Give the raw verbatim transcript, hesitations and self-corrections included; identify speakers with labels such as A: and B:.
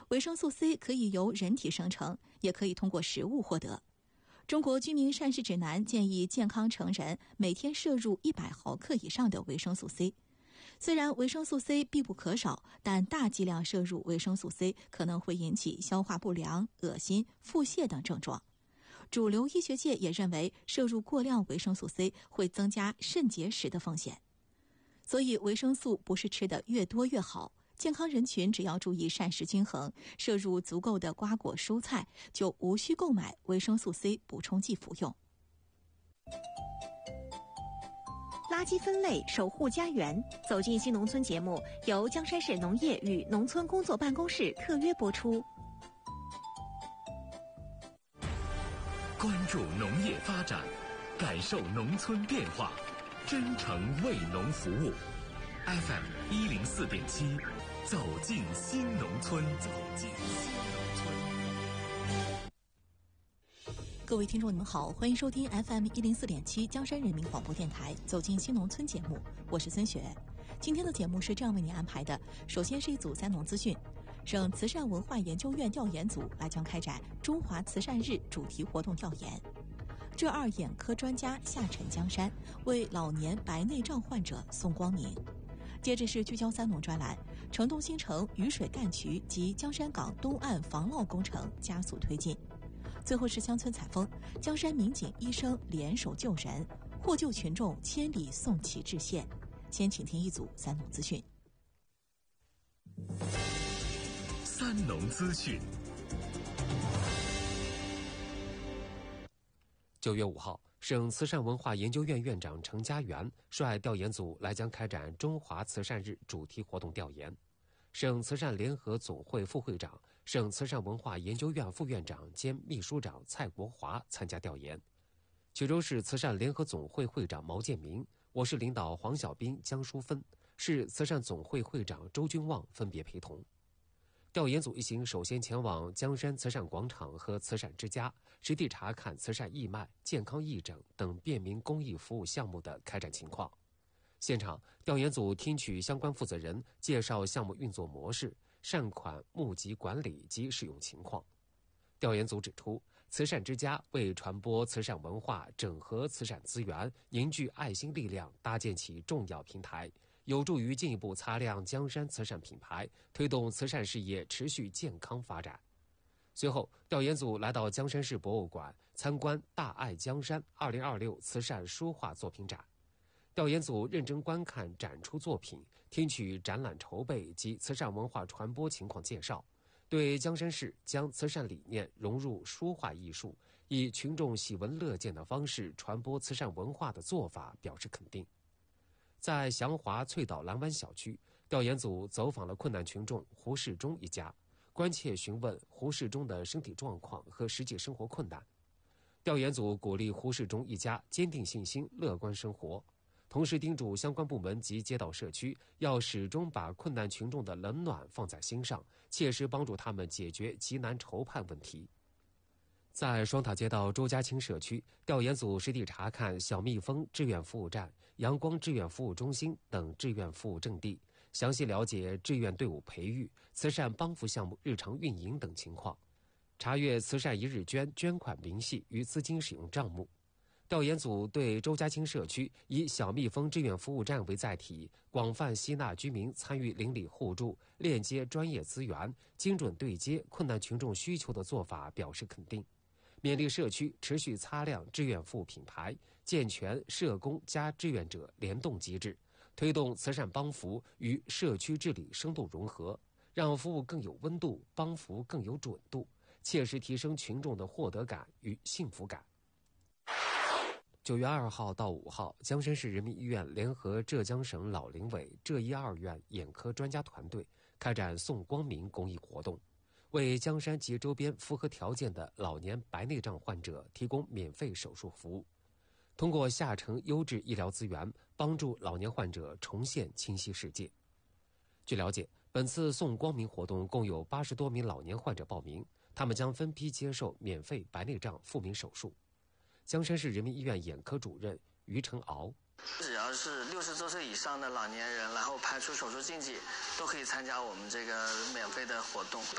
A: 维生素 C 可以由人体生成，也可以通过食物获得。中国居民膳食指南建议健康成人每天摄入一百毫克以上的维生素 C。虽然维生素 C 必不可少，但大剂量摄入维生素 C 可能会引起消化不良、恶心、腹泻等症状。主流医学界也认为，摄入过量维生素 C 会增加肾结石的风险。所以维生素不是吃的越多越好，健康人群只要注意膳食均衡，摄入足够的瓜果蔬菜，就无需购买维生素 C 补充剂服用。
B: 垃圾分类，守护家园。走进新农村节目由江山市农业与农村工作办公室特约播出。
C: 关注农业发展，感受农村变化，真诚为农服务。F M 一零四点七，走进新农村，走进新农村。
A: 各位听众，你们好，欢迎收听 F M 一零四点七江山人民广播电台《走进新农村》节目，我是孙雪。今天的节目是这样为您安排的：首先是一组三农资讯，省慈善文化研究院调研组来将开展中华慈善日主题活动调研。浙二眼科专家下沉江山，为老年白内障患者送光明。接着是聚焦三农专栏，城东新城雨水干渠及江山港东岸防涝工程加速推进。最后是乡村采风，江山民警医生联手救人，获救群众千里送旗致谢。先请听一组三农资讯。
C: 三农资讯。
D: 九月五号，省慈善文化研究院院长程家元率调研组来将开展中华慈善日主题活动调研。省慈善联合总会副会长、省慈善文化研究院副院长兼秘书长蔡国华参加调研。衢州市慈善联合总会会长毛建明、我市领导黄小斌、江淑芬，市慈善总会会长周君旺分别陪同。调研组一行首先前往江山慈善广场和慈善之家，实地查看慈善义卖、健康义诊等便民公益服务项目的开展情况。现场，调研组听取相关负责人介绍项目运作模式、善款募集管理及使用情况。调研组指出，慈善之家为传播慈善文化、整合慈善资源、凝聚爱心力量搭建起重要平台，有助于进一步擦亮江山慈善品牌，推动慈善事业持续健康发展。随后，调研组来到江山市博物馆参观“大爱江山二零二六”慈善书画作品展。调研组认真观看展出作品，听取展览筹备及慈善文化传播情况介绍，对江山市将慈善理念融入书画艺术，以群众喜闻乐见的方式传播慈善文化的做法表示肯定。在祥华翠岛蓝湾小区，调研组走访了困难群众胡世忠一家，关切询问胡世忠的身体状况和实际生活困难。调研组鼓励胡世忠一家坚定信心、乐观生活，同时叮嘱相关部门及街道社区要始终把困难群众的冷暖放在心上，切实帮助他们解决急难愁盼问题。在双塔街道周家清社区，调研组实地查看小蜜蜂志愿服务站、阳光志愿服务中心等志愿服务阵地，详细了解志愿队伍培育、慈善帮扶项目日常运营等情况，查阅慈善一日捐捐款明细与资金使用账目。调研组对周家清社区以小蜜蜂志愿服务站为载体，广泛吸纳居民参与邻里互助、链接专业资源、精准对接困难群众需求的做法表示肯定，勉励社区持续擦亮志愿服务品牌，健全社工加志愿者联动机制，推动慈善帮扶与社区治理生动融合，让服务更有温度，帮扶更有准度，切实提升群众的获得感与幸福感。九月二号到五号，江山市人民医院联合浙江省老龄委浙一二院眼科专家团队开展送光明公益活动，为江山及周边符合条件的老年白内障患者提供免费手术服务，通过下沉优质医疗资源，帮助老年患者重现清晰世界。据了解，本次送光明活动共有八十多名老年患者报名，他们将分批接受免费白内障复明手术。江山市人民医院眼科主任于成敖，
E: 只要是六十周岁以上的老年人，然后排除手术禁忌，都可以参加我们这个免费的活动。